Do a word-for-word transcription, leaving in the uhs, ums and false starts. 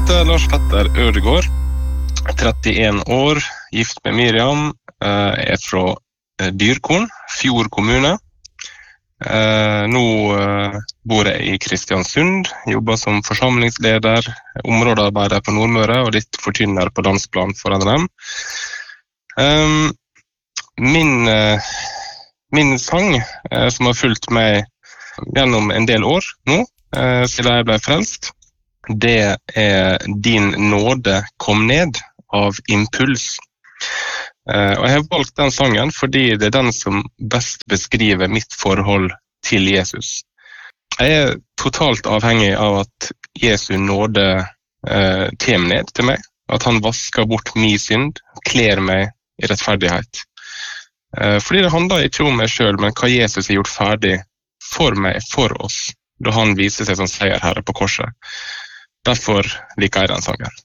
heter Lars Petter Ødegård, trettien år, gift med Miriam, er fra Dyrkorn, Fjord kommune. Nå bor jeg i Kristiansund, jobber som forsamlingsleder, områdearbeider på Nordmøre og litt forkynner på landsplan for N R M. Min, min sang, som har fulgt meg gjennom en del år nå, siden jeg ble frelst, det er Din nåde kom ned av Impuls. Og jeg har valgt den sangen fordi det er den som best beskriver mitt forhold til Jesus. Jeg er totalt avhengig av at Jesu nåde eh, kommer ned til meg, at han vasker bort min synd, kler meg i rettferdighet. Eh, fordi det handler ikke om meg selv, men hva Jesus har gjort ferdig for meg, for oss, da han viser seg som seierherre på korset. Derfor liker jeg den sangen.